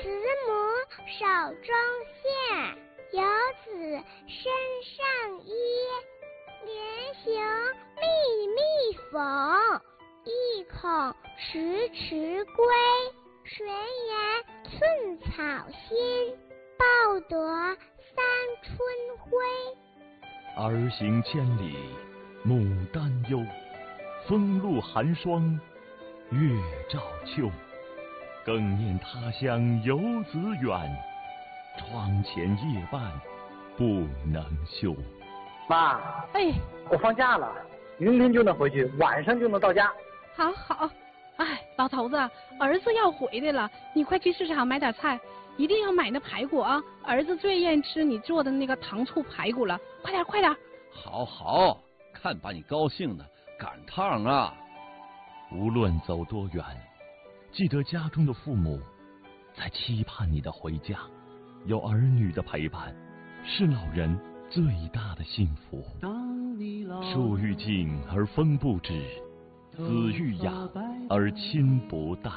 慈母手中线，游子身上衣。连行密密缝，意恐迟迟归。谁言寸草心，报得三春晖。 儿行千里母担忧，风露寒霜月照秋。更念他乡游子远，窗前夜半不能休。 妈， 哎， 我放假了，明天就能回去，晚上就能到家。 好好，哎，老头子，儿子要回来了，你快去市场买点菜，一定要买那排骨啊！儿子最愿意吃你做的那个糖醋排骨了，快点快点！ 好好，看把你高兴的，赶趟啊！ 无论走多远，记得家中的父母在期盼你的回家，有儿女的陪伴，是老人最大的幸福。树欲静而风不止，子欲雅而亲不待。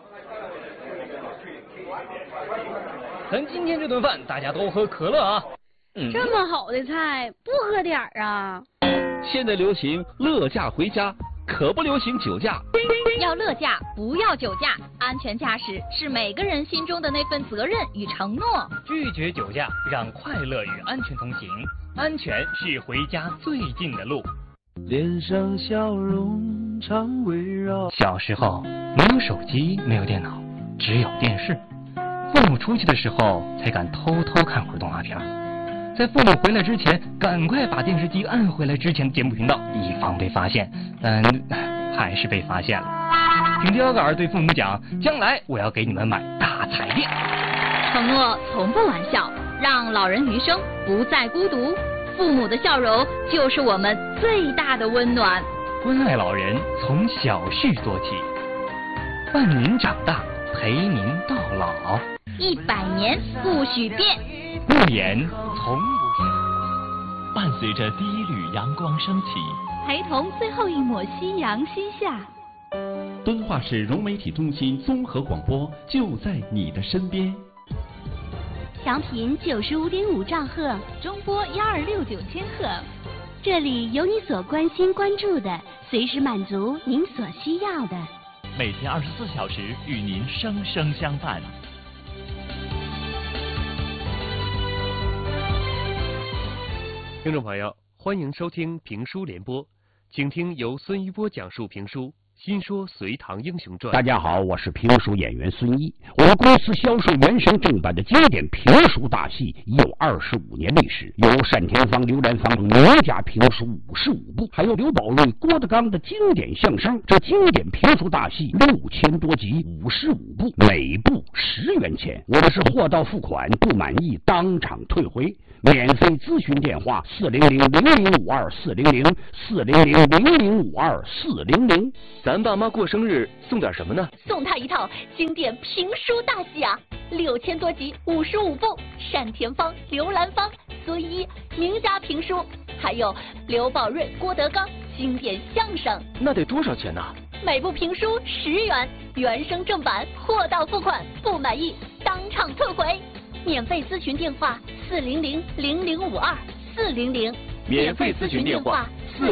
咱今天这顿饭大家都喝可乐啊！ 这么好的菜不喝点儿啊？ 现在流行乐驾回家，可不流行酒驾。 要乐驾，不要酒驾。安全驾驶是每个人心中的那份责任与承诺。 拒绝酒驾，让快乐与安全同行。安全是回家最近的路。 脸上笑容常围绕。 小时候没有手机，没有电脑，只有电视。父母出去的时候，才敢偷偷看会儿动画片。在父母回来之前，赶快把电视机按回来之前的节目频道，以防被发现。但还是被发现了。挺着腰杆对父母讲，将来我要给你们买大彩电。 承诺从不玩笑，让老人余生不再孤独。父母的笑容就是我们最大的温暖。 关爱老人从小事做起，伴您长大，陪您到老。 100年不许变， 不言从不变。 伴随着第一缕阳光升起， 陪同最后一抹夕阳西下。 敦化市融媒体中心综合广播就在你的身边。 调频95.5兆赫， 中波1269千赫。 这里有你所关心关注的，随时满足您所需要的。 每天24小时与您生生相伴。 听众朋友，欢迎收听评书联播，请听由孙一波讲述评书《新说隋唐英雄传》。 大家好，我是评书演员孙一。我们公司销售原声正版的经典评书大戏已有25年历史，有单田芳、刘兰芳名家评书55部，还有刘宝瑞、郭德纲的经典相声。这经典评书大戏6000多集，55部，每部10元钱。我的是货到付款，不满意当场退回。免费咨询电话400-0052-400-400-0052-400。 咱爸妈过生日送点什么呢？ 送他一套经典评书大戏啊，6000多集，55部，单田芳、刘兰芳、孙一名家评书，还有刘宝瑞、郭德纲经典相声。 那得多少钱呢？ 每部评书10元，原声正版，货到付款，不满意当场退回。免费咨询电话400-0052-400。 免费咨询电话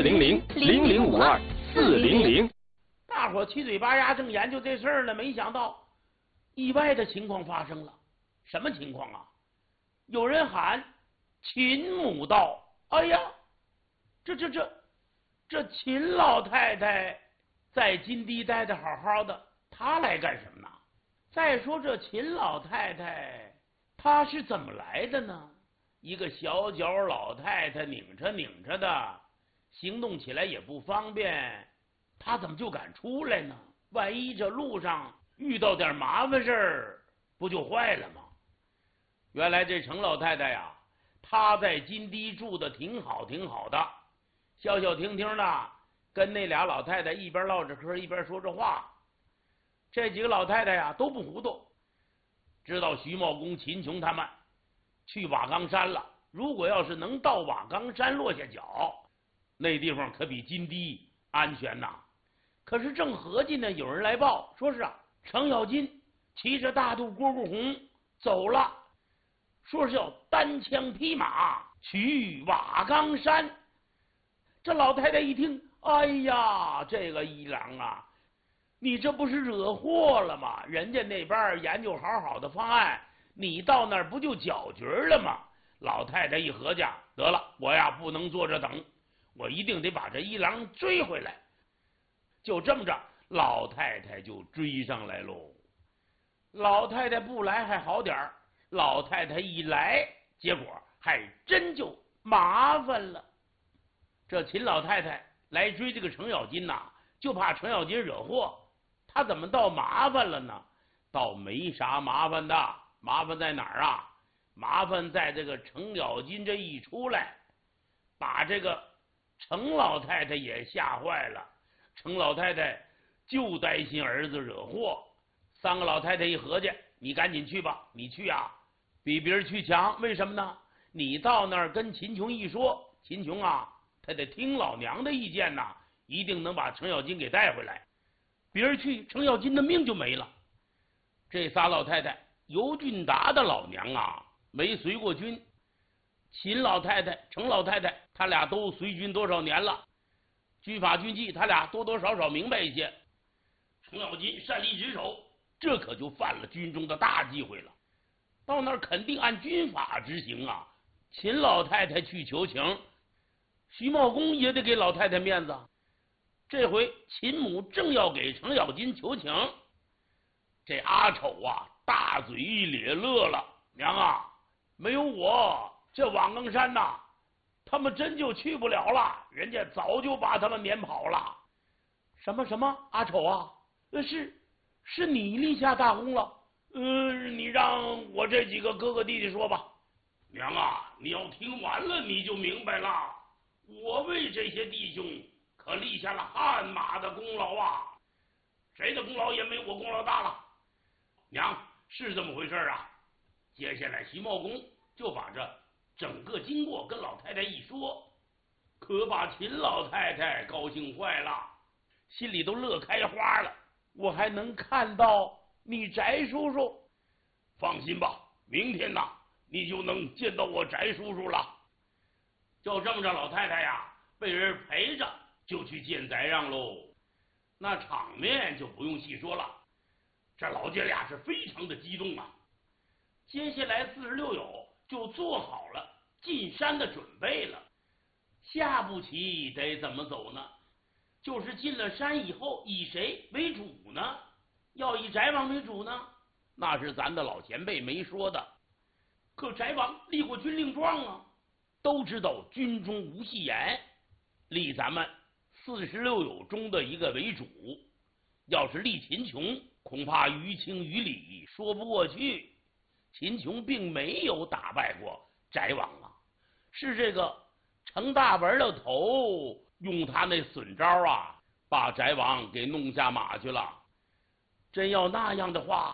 400-0052-400。 大伙七嘴八牙正研究这事儿呢，没想到意外的情况发生了。什么情况啊？有人喊秦母到，哎呀，这秦老太太在金堤待得好好的，她来干什么呢？再说这秦老太太她是怎么来的呢？一个小脚老太太拧着的，行动起来也不方便，她怎么就敢出来呢？万一这路上遇到点麻烦事儿，不就坏了吗？原来这程老太太呀，她在金堤住的挺好的，消消停停的，跟那俩老太太一边唠着嗑一边说着话。这几个老太太呀都不糊涂，知道徐茂公、秦琼他们去瓦岗山了，如果要是能到瓦岗山落下脚，那地方可比金堤安全呐。可是正合计呢，有人来报，说是程咬金骑着大肚蝈蝈红走了，说是要单枪匹马去瓦岗山。这老太太一听，哎呀，这个一郎啊，你这不是惹祸了吗？人家那边研究好好的方案，你到那儿不就搅局了吗？老太太一合计，得了，我呀不能坐着等，我一定得把这一郎追回来。就这么着，老太太就追上来喽。老太太不来还好点儿，老太太一来，结果还真就麻烦了。这秦老太太来追这个程咬金呐，就怕程咬金惹祸。他怎么倒麻烦了呢？倒没啥麻烦的，麻烦在哪儿啊？麻烦在这个程咬金这一出来，把这个程老太太也吓坏了。程老太太就担心儿子惹祸。三个老太太一合计，你赶紧去吧，你去啊，比别人去强。为什么呢？你到那儿跟秦琼一说，秦琼啊，他得听老娘的意见呐，一定能把程咬金给带回来。别人去，程咬金的命就没了。这仨老太太，尤俊达的老娘啊，没随过军；秦老太太、程老太太，他俩都随军多少年了，军法军纪，他俩多多少少明白一些。程咬金擅离职守，这可就犯了军中的大忌讳了。到那儿肯定按军法执行啊。秦老太太去求情，徐茂公也得给老太太面子。这回秦母正要给程咬金求情，这阿丑啊大嘴一咧乐了，娘啊，没有我这瓦岗山呐，他们真就去不了了，人家早就把他们撵跑了。什么阿丑啊？是你立下大功了？你让我这几个哥哥弟弟说吧。娘啊，你要听完了你就明白了，我为这些弟兄可立下了汗马的功劳啊，谁的功劳也没我功劳大了。娘，是这么回事啊。接下来徐茂公就把这整个经过跟老太太一说，可把秦老太太高兴坏了，心里都乐开花了。我还能看到你翟叔叔，放心吧，明天呐你就能见到我翟叔叔了。就这么着，老太太呀被人陪着就去见翟让喽。那场面就不用细说了，这老姐俩是非常的激动啊。接下来46友就做好了进山的准备了。下步棋得怎么走呢？就是进了山以后，以谁为主呢？要以翟王为主呢？那是咱的老前辈没说的。可翟王立过军令状啊，都知道军中无戏言，立咱们46友中的一个为主。要是立秦琼，恐怕于情于理说不过去。秦琼并没有打败过翟王啊，是这个程大文的头用他那损招啊，把翟王给弄下马去了。真要那样的话，